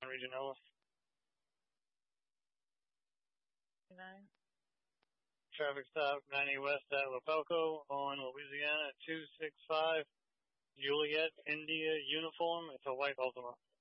Region Ellis. 9. Traffic stop 90 West at Lapelco on Louisiana 265 Juliet India uniform. It's a white Ultima.